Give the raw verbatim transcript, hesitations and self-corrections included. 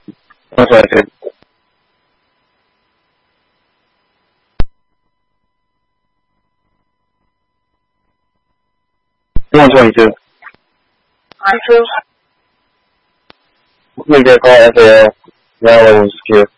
one twenty-two. one twenty-two. I two. Complete that call F A L. Now was secure.